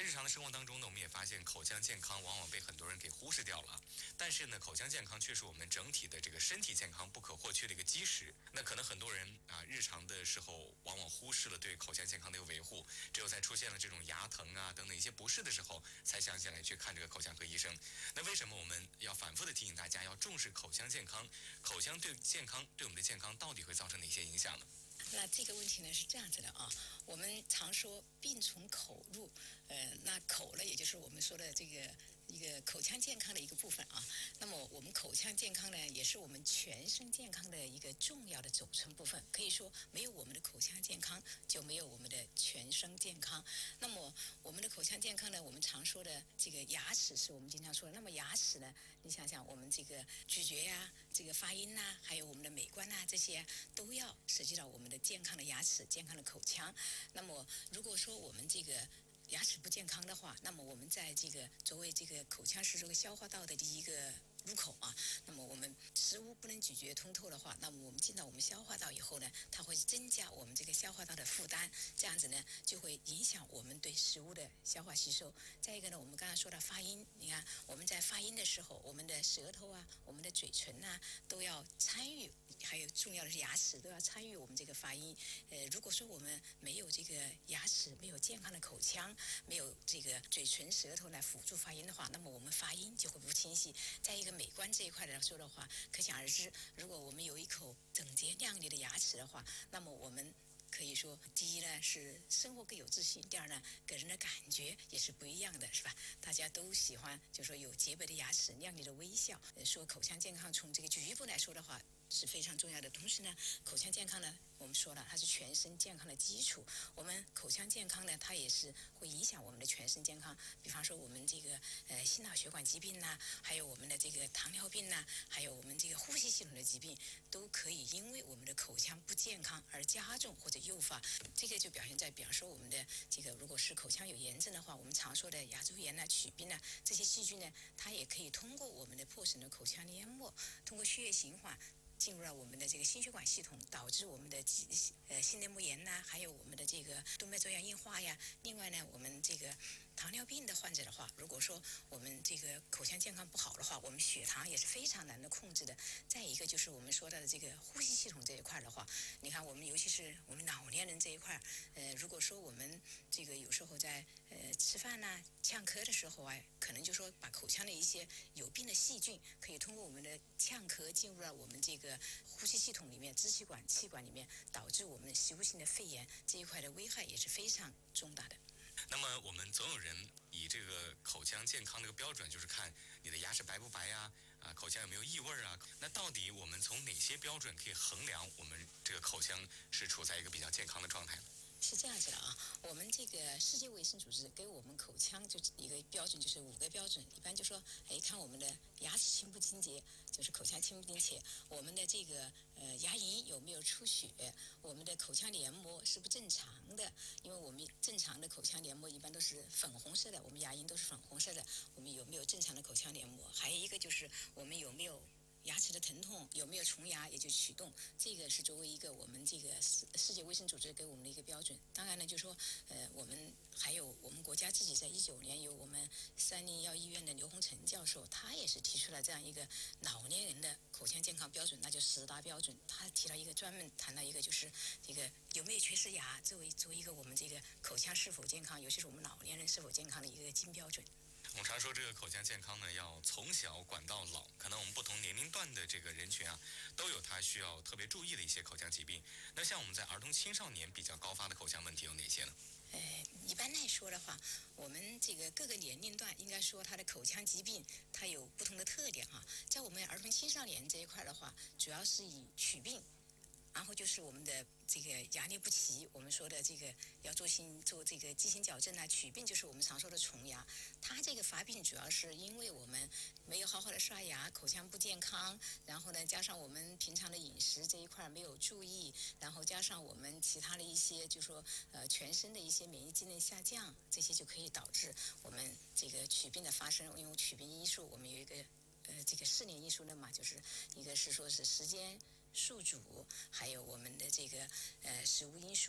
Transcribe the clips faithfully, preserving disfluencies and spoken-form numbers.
日常的生活当中呢，我们也发现口腔健康往往被很多人给忽视掉了。但是呢，口腔健康却是我们整体的这个身体健康不可或缺的一个基石。那可能很多人啊，日常的时候往往忽视了对口腔健康的一个维护，只有在出现了这种牙疼啊等等一些不适的时候，才想起来去看这个口腔科医生。那为什么我们要反复的提醒大家要重视口腔健康？口腔对健康对我们的健康到底会造成哪些影响呢？ 那这个问题呢是这样子的啊，我们常说病从口入，呃，那口呢也就是我们说的这个一个口腔健康的一个部分啊。那么我们口腔健康呢，也是我们全身健康的一个重要的组成部分。可以说，没有我们的口腔健康，就没有我们的全身健康。那么我们的口腔健康呢，我们常说的这个牙齿是我们经常说的。那么牙齿呢，你想想我们这个咀嚼呀、这个发音呐、还有我们的美观呐、这些都要涉及到我们的健康的牙齿、健康的口腔。那么如果说我们这个牙齿不健康的话，那么我们在这个作为这个口腔是这个消化道的第一个入口啊，那么我们食物不能咀嚼通透的话，那么我们进到我们消化道以后呢，它会增加我们这个消化道的负担，这样子呢就会影响我们对食物的消化吸收。再一个呢，我们刚才说到发音，你看我们在发音的时候，我们的舌头啊、我们的嘴唇呐、啊、都要参与，还有重要的是牙齿都要参与我们这个发音。呃，如果说我们没有这个牙齿，没有健康的口腔，没有这个嘴唇、舌头来辅助发音的话，那么我们发音就会不清晰。再一个美观这一块来说的话，可想而知，如果我们有一口整洁亮丽的牙齿的话，那么我们可以说，第一呢是生活更有自信，第二呢给人的感觉也是不一样的，是吧？大家都喜欢，就说有洁白的牙齿、亮丽的微笑。说口腔健康，从这个局部来说的话，是非常重要的。同时呢，口腔健康呢，我们说了，它是全身健康的基础。我们口腔健康呢，它也是会影响我们的全身健康。比方说，我们这个呃心脑血管疾病呐、啊，还有我们的这个糖尿病呐、啊，还有我们这个呼吸系统的疾病，都可以因为我们的口腔不健康而加重或者诱发。这个就表现在，比方说我们的这个，如果是口腔有炎症的话，我们常说的牙周炎呐、啊、龋病呐、啊，这些细菌呢，它也可以通过我们的破损的口腔黏膜，通过血液循环进入了我们的这个心血管系统，导致我们的呃心黏膜炎呐、啊，还有我们的这个动脉粥样硬化呀。另外呢，我们这个糖尿病的患者的话，如果说我们这个口腔健康不好的话，我们血糖也是非常难的控制的。再一个就是我们说到的这个呼吸系统这一块的话，你看我们尤其是我们老年人这一块，呃，如果说我们这个有时候在呃吃饭呐、呛咳的时候啊，可能就说把口腔的一些有病的细菌，可以通过我们的呛咳进入到我们这个呼吸系统里面、支气管、气管里面，导致我们习物性的肺炎这一块的危害也是非常重大的。 那么我们总有人以这个口腔健康的一个标准，就是看你的牙齿白不白呀、啊，啊，口腔有没有异味啊？那到底我们从哪些标准可以衡量我们这个口腔是处在一个比较健康的状态呢？ 是这样子的啊，我们这个世界卫生组织给我们口腔就一个标准，就是五个标准。一般就说，哎，看我们的牙齿清不清洁，就是口腔清不清洁；我们的这个呃牙龈有没有出血；我们的口腔黏膜是不正常的，因为我们正常的口腔黏膜一般都是粉红色的，我们牙龈都是粉红色的。我们有没有正常的口腔黏膜？还有一个就是我们有没有牙齿的疼痛，有没有虫牙，也就龋洞，这个是作为一个我们这个世世界卫生组织给我们的一个标准。当然呢，就说呃，我们还有我们国家自己在一九年有我们三零幺医院的刘洪成教授，他也是提出了这样一个老年人的口腔健康标准，那就十大标准。他提到一个专门谈到一个就是这个有没有缺失牙，作为作为一个我们这个口腔是否健康，尤其是我们老年人是否健康的一个金标准。 我们常说这个口腔健康呢，要从小管到老。可能我们不同年龄段的这个人群啊，都有他需要特别注意的一些口腔疾病。那像我们在儿童青少年比较高发的口腔问题有哪些呢？ 呃，一般来说的话，我们这个各个年龄段应该说它的口腔疾病它有不同的特点哈。在我们儿童青少年这一块的话，主要是以龋病，然后就是我们的这个牙列不齐，我们说的这个要做新做这个畸形矫正啊，龋病就是我们常说的虫牙。它这个发病主要是因为我们没有好好的刷牙，口腔不健康，然后呢加上我们平常的饮食这一块没有注意，然后加上我们其他的一些就说呃全身的一些免疫机能下降，这些就可以导致我们这个龋病的发生。因为龋病因素我们有一个呃这个四年因素呢嘛，就是一个是说是时间宿主，还有我们的这个呃食物因素，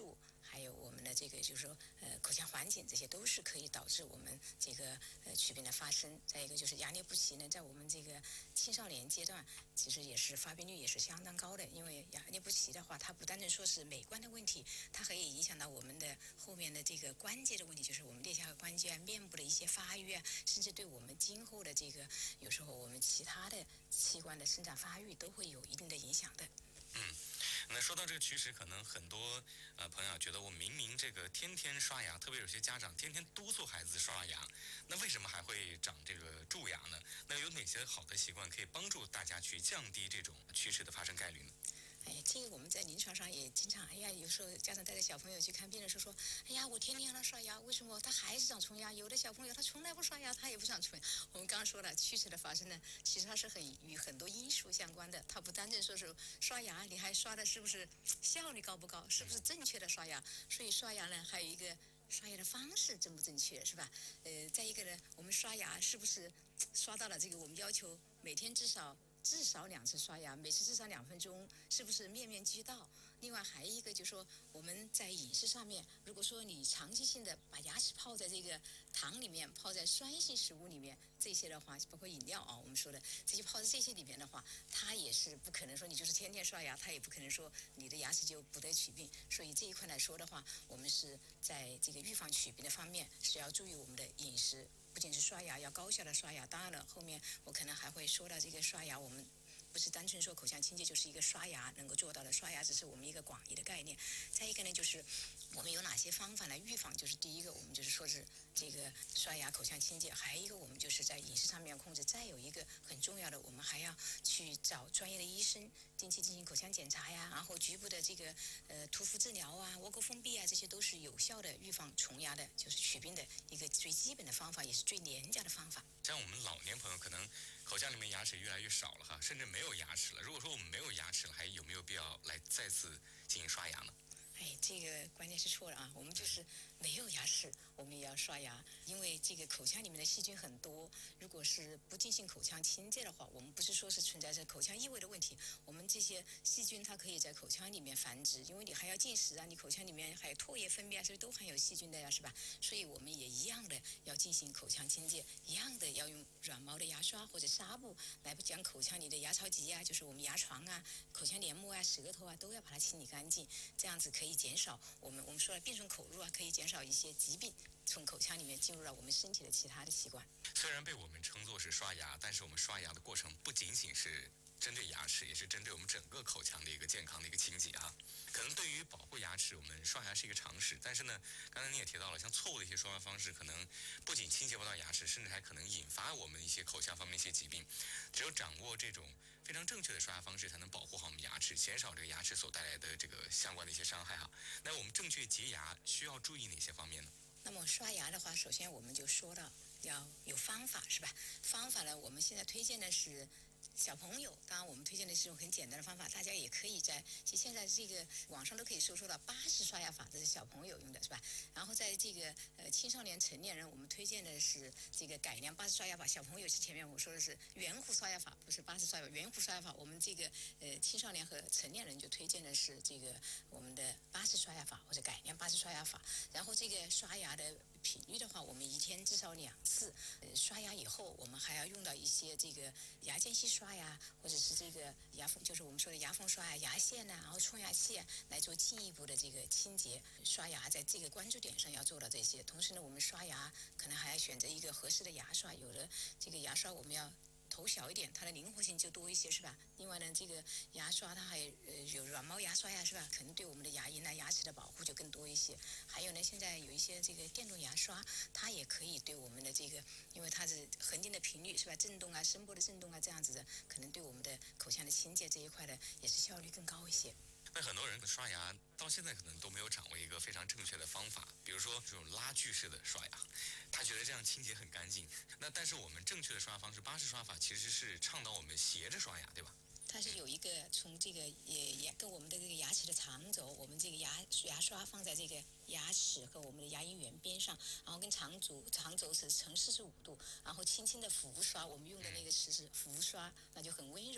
还有我们的这个就是说呃口腔环境，这些都是可以导致我们这个呃龋病的发生。再一个就是牙龈不齐呢，在我们这个青少年阶段，其实也是发病率也是相当高的。因为牙龈不齐的话，它不单纯说是美观的问题，它可以影响到我们的后面的这个关节的问题，就是我们颞下颌关节啊、面部的一些发育啊，甚至对我们今后的这个有时候我们其他的器官的生长发育都会有一定的影响的。 嗯，那说到这个龋齿，可能很多呃朋友觉得我明明这个天天刷牙，特别有些家长天天督促孩子刷牙，那为什么还会长这个蛀牙呢？那有哪些好的习惯可以帮助大家去降低这种龋齿的发生概率呢？ 哎，这个我们在临床上也经常，哎呀，有时候家长带着小朋友去看病的时候说，哎呀，我天天让他刷牙，为什么他还是长虫牙？有的小朋友他从来不刷牙，他也不长虫牙。我们刚刚说了，龋齿的发生呢，其实它是很与很多因素相关的，它不单纯说是刷牙，你还刷的是不是效率高不高，是不是正确的刷牙？所以刷牙呢，还有一个刷牙的方式正不正确，是吧？呃，再一个呢，我们刷牙是不是刷到了这个我们要求每天至少。至少两次刷牙，每次至少两分钟，是不是面面俱到？另外还有一个就是说，我们在饮食上面，如果说你长期性的把牙齿泡在这个糖里面，泡在酸性食物里面，这些的话，包括饮料啊，我们说的这些泡在这些里面的话，它也是不可能说你就是天天刷牙，它也不可能说你的牙齿就不得龋病。所以这一块来说的话，我们是在这个预防龋病的方面是要注意我们的饮食。不仅是刷牙要高效的刷牙，当然了，后面我可能还会说到这个刷牙，我们不是单纯说口腔清洁就是一个刷牙能够做到的，刷牙只是我们一个广义的概念。再一个呢，就是我们有哪些方法来预防？就是第一个，我们就是说是这个刷牙、口腔清洁；还有一个，我们就是在饮食上面控制；再有一个很重要的，我们还要去找专业的医生定期进行口腔检查呀，然后局部的这个呃涂氟治疗啊、窝沟封闭啊，这些都是有效的预防虫牙的，就是龋病的一个最基本的方法，也是最廉价的方法。 像我们老年朋友可能口腔里面牙齿越来越少了哈，甚至没有牙齿了。如果说我们没有牙齿了，还有没有必要来再次进行刷牙呢？ 哎，这个关键是错了啊！我们就是没有牙齿，我们也要刷牙，因为这个口腔里面的细菌很多。如果是不进行口腔清洁的话，我们不是说是存在着口腔异味的问题，我们这些细菌它可以在口腔里面繁殖，因为你还要进食啊，你口腔里面还有唾液分泌啊，所以都含有细菌的呀，是吧？所以我们也一样的要进行口腔清洁，一样的要用软毛的牙刷或者纱布来将口腔里的牙槽棘啊，就是我们牙床啊、口腔黏膜啊、舌头啊，都要把它清理干净，这样子可以。可以减少我们我们说了病从口入啊，可以减少一些疾病从口腔里面进入到我们身体的其他的器官。 虽然被我们称作是刷牙，但是我们刷牙的过程不仅仅是针对牙齿，也是针对我们整个口腔的一个健康的一个清洁啊。可能对于保护牙齿，我们刷牙是一个常识，但是呢，刚才你也提到了，像错误的一些刷牙方式，可能不仅清洁不到牙齿，甚至还可能引发我们一些口腔方面一些疾病。只有掌握这种非常正确的刷牙方式，才能保护好我们牙齿，减少这个牙齿所带来的这个相关的一些伤害哈。那我们正确洁牙需要注意哪些方面呢？ 那么刷牙的话，首先我们就说到要有方法，是吧？方法呢，我们现在推荐的是小朋友，当然我们推荐的是一种很简单的方法，大家也可以在，其实现在这个网上都可以搜索到巴氏刷牙法，这是小朋友用的，是吧？然后在这个呃青少年、成年人，我们推荐的是这个改良巴氏刷牙法。小朋友是前面我说的是圆弧刷牙法，不是巴氏刷牙法，圆弧刷牙法。我们这个呃青少年和成年人就推荐的是这个我们的巴氏刷牙法或者改良巴氏刷牙法。然后这个刷牙的频率的话，我们一天至少两次。呃，刷牙以后，我们还要用到一些这个牙间隙刷呀，或者是这个牙缝，就是我们说的牙缝刷呀、牙线呐、然后冲牙器啊，来做进一步的这个清洁。刷牙在这个关注点上要做到这些。同时呢，我们刷牙可能还要选择一个合适的牙刷，有的这个牙刷我们要头小一点，它的灵活性就多一些，是吧？另外呢，这个牙刷它还呃有软毛牙刷呀，是吧？可能对我们的牙龈呢、牙齿的保护就更多一些。还有呢，现在有一些这个电动牙刷，它也可以对我们的这个，因为它是恒定的频率，是吧？震动啊、声波的震动啊，这样子的，可能对我们的口腔的清洁这一块的也是效率更高一些。 那很多人刷牙到现在可能都没有掌握一个非常正确的方法，比如说这种拉锯式的刷牙，他觉得这样清洁很干净。那但是我们正确的刷牙方式，巴氏刷法其实是倡导我们斜着刷牙，对吧？ 它是有一个从这个也也跟我们的这个牙齿的长轴，我们这个牙牙刷放在这个牙齿和我们的牙龈缘边上，然后跟长轴长轴是呈四十五度，然后轻轻的抚刷，我们用的那个词是抚刷，那就很温柔。